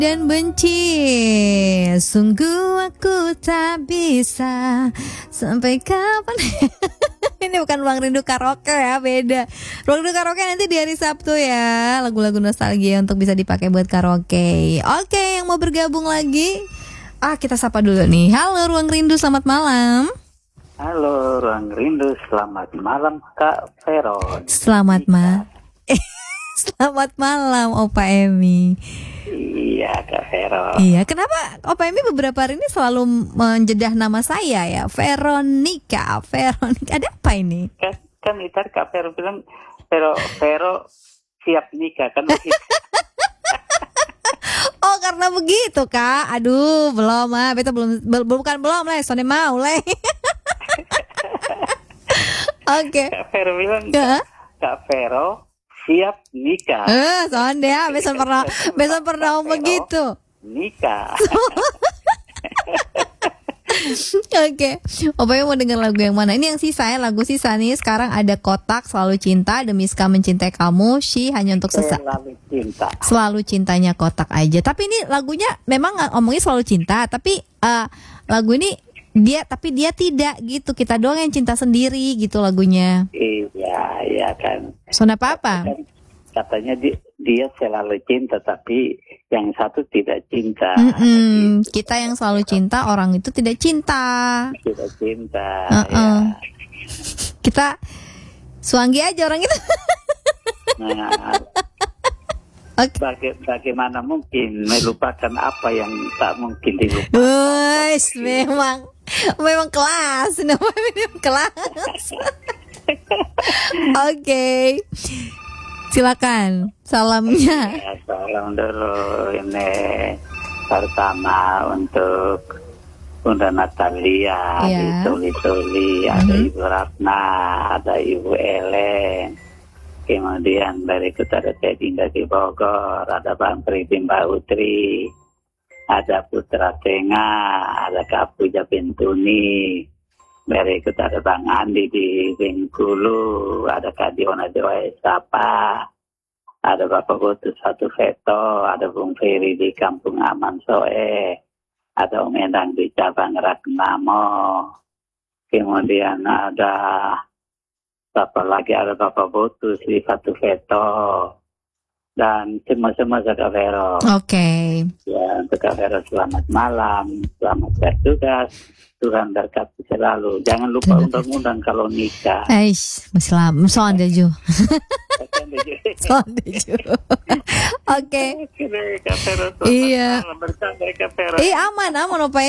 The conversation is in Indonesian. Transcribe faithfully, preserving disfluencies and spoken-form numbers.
dan benci. Sungguh aku tak bisa sampai kapan. Ini bukan Ruang Rindu Karaoke ya, beda. Ruang Rindu Karaoke nanti di hari Sabtu ya. Lagu-lagu nostalgia untuk bisa dipakai buat karaoke. Oke, yang mau bergabung lagi, ah kita sapa dulu nih. Halo Ruang Rindu, selamat malam. Halo Ruang Rindu, selamat malam Kak Vero. Selamat malam. Selamat malam Opa Emi. Iya Kak Vero. Iya, kenapa Opa Emi beberapa hari ini selalu menjedah nama saya ya, Veronica, Veronica. Ada apa ini? Kan, kan ntar Kak Vero bilang Vero, Vero siap nikah kan begitu. Oh karena begitu Kak. Aduh belum ah, beta belum, bel, bukan belum lah, soalnya mau lah. Oke. Kak Vero bilang ya? Kak Vero siap nikah. Eh, soalnya besok pernah besok pernah begitu. Nikah. Oke, Opa yang mau denger lagu yang mana? Ini yang sisa ya, lagu sisa nih. Sekarang ada Kotak, Selalu Cinta, Demi Ska Mencintai Kamu, She Hanya Untuk Sesaat. Selalu cinta. Selalu cintanya Kotak aja. Tapi ini lagunya memang ngomongin selalu cinta, tapi uh, lagu ini dia tapi dia tidak gitu. Kita doang yang cinta sendiri gitu lagunya. Iya, iya kan. Soalnya apa-apa? Katanya dia, dia selalu cinta, tapi yang satu tidak cinta. Mm-mm. Kita yang selalu cinta, orang itu tidak cinta. Tidak cinta. Uh-uh. Ya. Kita suanggi aja orang itu. Nah, okay. baga- bagaimana mungkin melupakan apa yang tak mungkin dilupakan? Wes, memang, memang kelas, memang kelas. Oke. Okay. Silakan salamnya. Ya, salam dulu ini pertama untuk Bunda Natalia, ya. di Tuli-Tuli, ada mm-hmm. Ibu Ratna, ada Ibu Ellen, kemudian dari Kota Dinda di Bogor, ada Bang Pribim Mbak Utri, ada Putra Tengah, ada Kak Puja Bintuni, dari kita ada Bang Andi di Bengkulu, ada Kak Diona Dewa Esapa, ada Bapak Botus Satu Veto, ada Bung Ferry di Kampung Aman Soe, ada Om Endang di Cabang Ragnamo, kemudian ada Bapak lagi ada Bapak Botus di Satu Veto, dan semua-semua Kak Vero. Oke. Okay. Ya, untuk Kak Vero selamat malam, selamat bertugas. Tuhan berkati selalu. Jangan lupa undang-undang kalau nikah. Aish, masih lama. Soal deju. Soal deju. Oke. Iya. Iya aman, aman Opa.